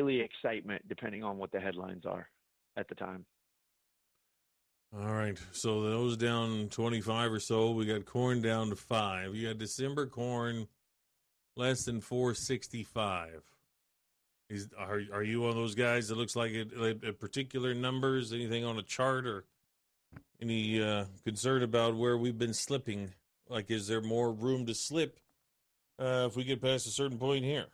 daily excitement depending on what the headlines are at the time. All right. So those down 25 or so. We got corn down to 5. You got December corn less than 465. Are you one of those guys that looks like it particular numbers, anything on a chart, or any concern about where we've been slipping? Like, is there more room to slip if we get past a certain point here?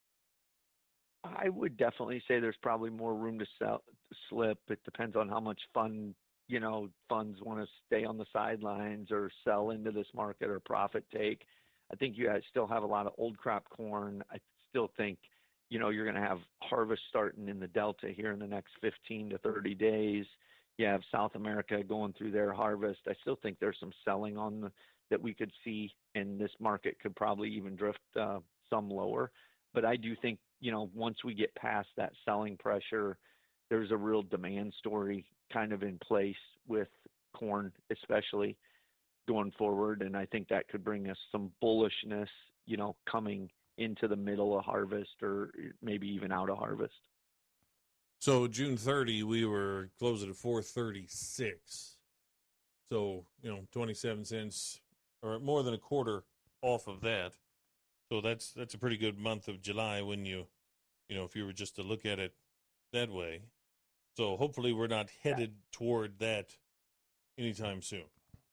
I would definitely say there's probably more room to slip. It depends on how much funds want to stay on the sidelines or sell into this market or profit take. I think you guys still have a lot of old crop corn. I still think, you're going to have harvest starting in the Delta here in the next 15 to 30 days. You have South America going through their harvest. I still think there's some selling that we could see, and this market could probably even drift some lower. But I do think, once we get past that selling pressure, there's a real demand story kind of in place with corn, especially going forward. And I think that could bring us some bullishness, coming into the middle of harvest or maybe even out of harvest. So June 30, we were closing at 436. So, 27 cents or more than a quarter off of that. So that's a pretty good month of July when if you were just to look at it that way. So hopefully we're not headed toward that anytime soon.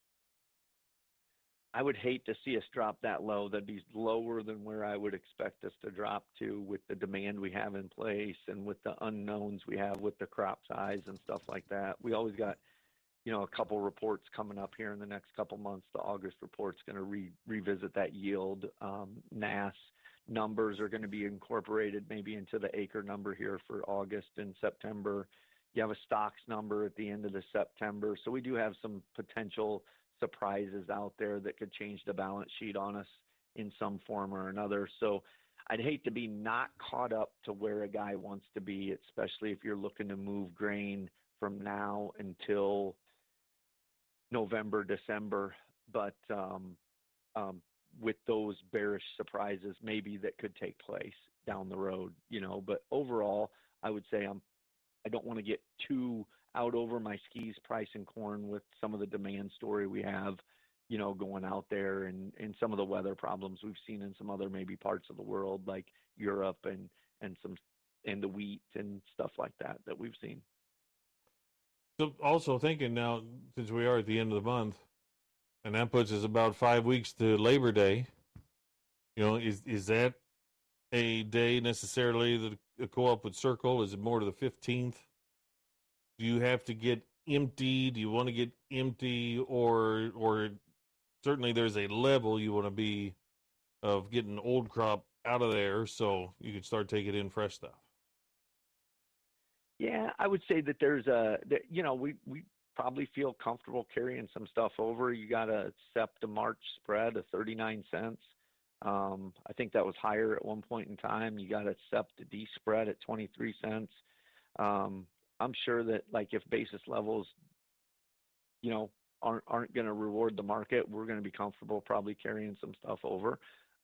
I would hate to see us drop that low. That'd be lower than where I would expect us to drop to with the demand we have in place and with the unknowns we have with the crop size and stuff like that. We always got, a couple reports coming up here in the next couple months. The August report's going to revisit that yield. NASS numbers are going to be incorporated maybe into the acre number here for August and September. You have a stocks number at the end of the September. So we do have some potential surprises out there that could change the balance sheet on us in some form or another. So I'd hate to be not caught up to where a guy wants to be, especially if you're looking to move grain from now until November, December. But with those bearish surprises, maybe that could take place down the road, But overall, I would say I don't want to get too out over my skis pricing corn with some of the demand story we have, going out there and some of the weather problems we've seen in some other maybe parts of the world like Europe and the wheat and stuff like that we've seen. So also thinking now, since we are at the end of the month, and that puts us about 5 weeks to Labor Day, is that a day necessarily that a co-op would circle? Is it more to the 15th? Do you have to get empty? Do you want to get empty? Or certainly there's a level you want to be of getting old crop out of there so you can start taking in fresh stuff? Yeah, I would say that we probably feel comfortable carrying some stuff over. You got a Sep to March spread of 39 cents. I think that was higher at one point in time. You got a Sep to D spread at 23 cents. I'm sure that if basis levels, aren't going to reward the market, we're going to be comfortable probably carrying some stuff over,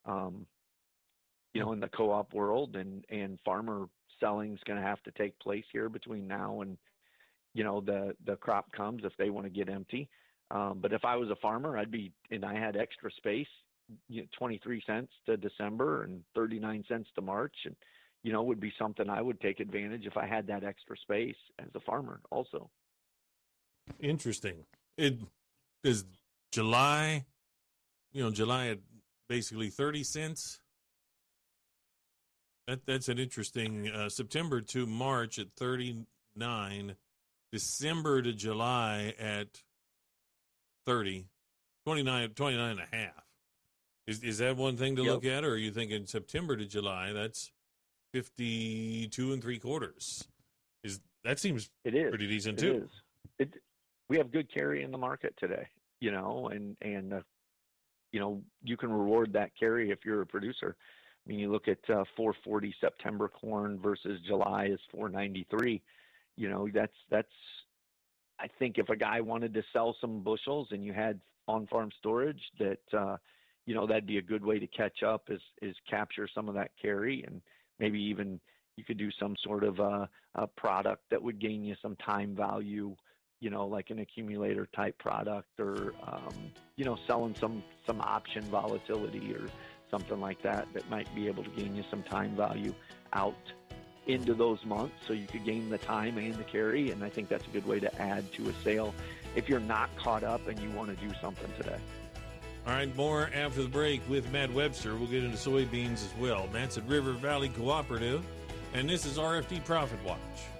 in the co-op world, and farmer selling is going to have to take place here between now and, the crop comes if they want to get empty. But if I was a farmer, and I had extra space, 23 cents to December and 39 cents to March, and, would be something I would take advantage if I had that extra space as a farmer also. Interesting. It is July, July at basically 30 cents. That's an interesting, September to March at 39, December to July at 30, 29 and a half. Is that one thing to look at, or are you thinking September to July, that's 52 3/4? That seems pretty decent too. It is. We have good carry in the market today, and you can reward that carry if you're a producer. I mean, you look at 440 September corn versus July is 493. That's. I think if a guy wanted to sell some bushels and you had on-farm storage, that that'd be a good way to catch up is capture some of that carry and maybe even You could do some sort of a product that would gain you some time value, like an accumulator type product, or selling some option volatility or something like that might be able to gain you some time value out into those months, so you could gain the time and the carry. And I think that's a good way to add to a sale if you're not caught up and you want to do something today. All right, more after the break with Matt Webster. We'll get into soybeans as well. Matt's at River Valley Cooperative, and this is RFD Profit Watch.